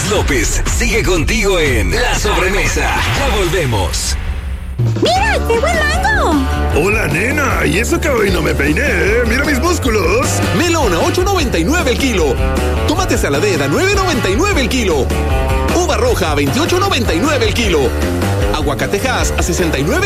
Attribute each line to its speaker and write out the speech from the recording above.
Speaker 1: Alex López sigue contigo en La Sobremesa. Ya volvemos.
Speaker 2: ¡Mira, qué buen mango!
Speaker 3: Hola, nena. ¿Y eso que hoy no me peiné? ¡Mira mis músculos!
Speaker 4: Melón a $8.99 el kilo. Tomate saladera a $9.99 el kilo. Uva roja a $28.99 el kilo. Aguacatejas a $69